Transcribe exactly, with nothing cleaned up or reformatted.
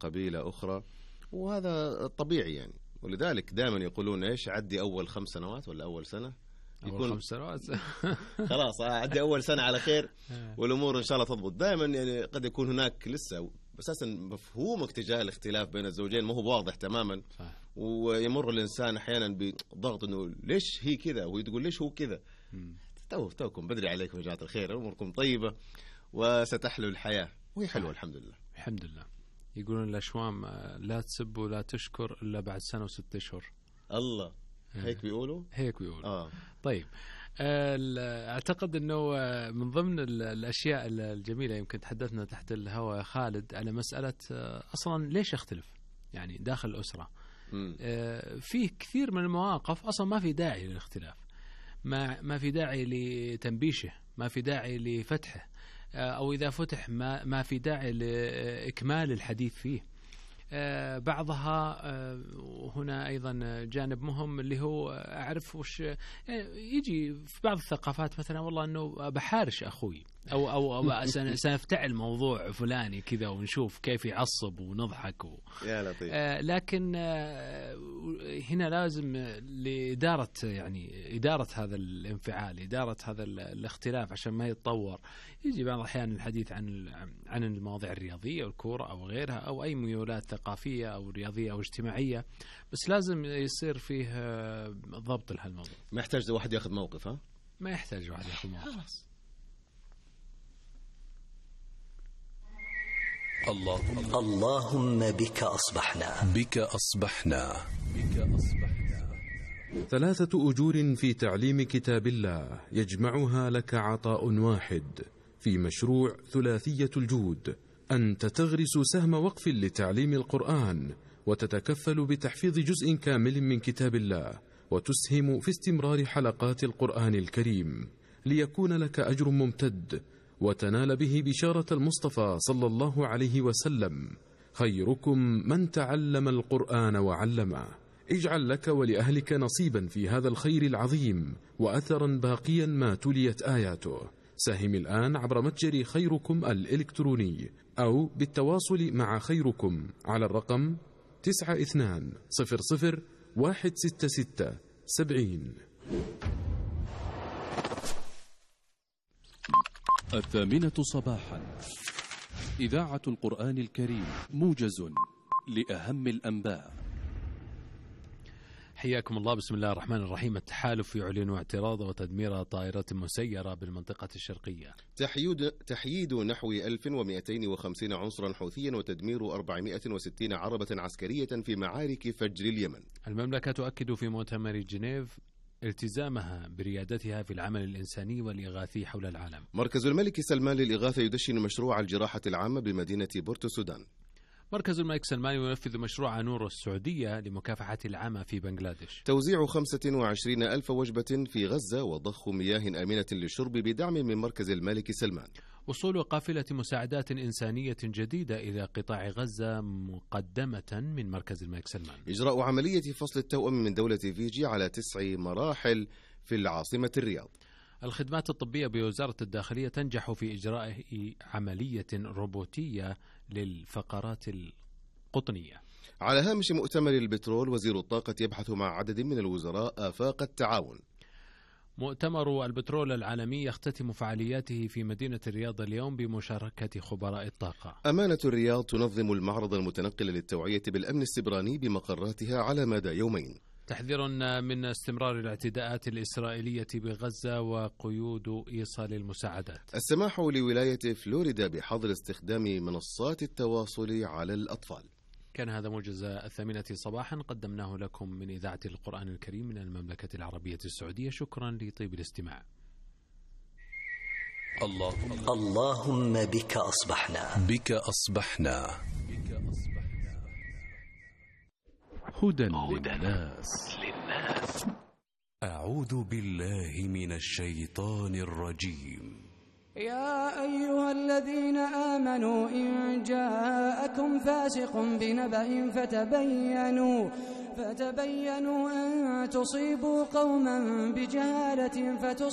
قبيلة أخرى، وهذا طبيعي يعني. ولذلك دائما يقولون إيش، عدي أول خمس سنوات ولا أول سنة يكون خمس سنوات خلاص عدي أول سنة على خير والأمور إن شاء الله تضبط. دائما يعني قد يكون هناك لسه أساسا مفهومك تجاه الاختلاف بين الزوجين ما هو واضح تماما، ويمر الإنسان أحيانا بضغط إنه ليش هي كذا وتقول ليش هو كذا. تو توكم بدري عليكم يا جماعة الخير، أموركم طيبة وستحلو الحياة وهي حلوة الحمد لله. الحمد لله. يقولون الأشوام لا تسب ولا تشكر إلا بعد سنة وستة أشهر. الله هيك بيقولوا هيك بيقولوا آه. طيب أعتقد أنه من ضمن الأشياء الجميلة يمكن تحدثنا تحت الهواء خالد على مسألة أصلا ليش اختلف يعني داخل الأسرة. فيه كثير من المواقف أصلا ما في داعي للاختلاف، ما ما في داعي لتنبيشه، ما في داعي لفتحه، أو إذا فتح ما ما في داعي لإكمال الحديث فيه. بعضها هنا أيضا جانب مهم اللي هو أعرف وش يجي في بعض الثقافات مثلا والله أنه بحارش أخوي أو أو, أو سنفتعل موضوع فلاني كذا ونشوف كيف يعصب ونضحك و... يا لطيف. لكن هنا لازم لإدارة يعني إدارة هذا الانفعال، إدارة هذا الاختلاف عشان ما يتطور. يجي بعض الأحيان الحديث عن عن المواضيع الرياضية والكورة أو غيرها أو أي ميولات ثقافية أو رياضية أو اجتماعية، بس لازم يصير فيه ضبط لهالموضوع. ما يحتاج واحد ياخذ موقف. ها ما يحتاج واحد ياخذ موقف. اللهم اللهم بك أصبحنا بك أصبحنا بك أصبحنا ثلاثة أجور في تعليم كتاب الله يجمعها لك عطاء واحد في مشروع ثلاثية الجود. أنت تغرس سهم وقف لتعليم القرآن وتتكفل بتحفيظ جزء كامل من كتاب الله، وتسهم في استمرار حلقات القرآن الكريم ليكون لك أجر ممتد وتنال به بشارة المصطفى صلى الله عليه وسلم: خيركم من تعلم القرآن وعلمه. اجعل لك ولأهلك نصيبا في هذا الخير العظيم وأثرا باقيا ما تليت آياته. ساهم الآن عبر متجر خيركم الإلكتروني أو بالتواصل مع خيركم على الرقم تسعة اثنان صفر صفر واحد ستة ستة سبعين. الثامنة صباحا إذاعة القرآن الكريم، موجز لأهم الأنباء. حياكم الله. بسم الله الرحمن الرحيم. التحالف يعلن اعتراض وتدمير طائرة مسيرة بالمنطقة الشرقية. تحييد, تحييد نحو ألف ومئتين وخمسين عنصرا حوثيا وتدمير أربعمائة وستين عربة عسكرية في معارك فجر اليمن. المملكة تؤكد في مؤتمر جنيف التزامها بريادتها في العمل الإنساني والإغاثي حول العالم. مركز الملك سلمان للإغاثة يدشن مشروع الجراحة العامة بمدينة بورتو السودان. مركز الملك سلمان ينفذ مشروع نور السعودية لمكافحة العمى في بنغلاديش. توزيع خمسة وعشرين ألف وجبة في غزة وضخ مياه آمنة للشرب بدعم من مركز الملك سلمان. وصول قافلة مساعدات إنسانية جديدة إلى قطاع غزة مقدمة من مركز الملك سلمان. إجراء عملية فصل التوأم من دولة فيجي على تسع مراحل في العاصمة الرياض. الخدمات الطبية بوزارة الداخلية تنجح في إجراء عملية روبوتية للفقرات القطنية. على هامش مؤتمر البترول وزير الطاقة يبحث مع عدد من الوزراء آفاق التعاون. مؤتمر البترول العالمي يختتم فعالياته في مدينة الرياض اليوم بمشاركة خبراء الطاقة. أمانة الرياض تنظم المعرض المتنقل للتوعية بالأمن السبراني بمقراتها على مدى يومين. تحذير من استمرار الاعتداءات الإسرائيلية بغزة وقيود إيصال المساعدات. السماح لولاية فلوريدا بحظر استخدام منصات التواصل على الأطفال. كان هذا موجز الثامنة صباحا قدمناه لكم من إذاعة القرآن الكريم من المملكة العربية السعودية. شكرا لطيب الاستماع. اللهم اللهم بك أصبحنا بك أصبحنا هدى للناس. أعوذ بالله من الشيطان الرجيم. يا أيها الذين آمنوا إن جاءكم فاسق بنبأ فتبينوا فتبينوا أن تصيبوا قوما بجهالة فتصبحوا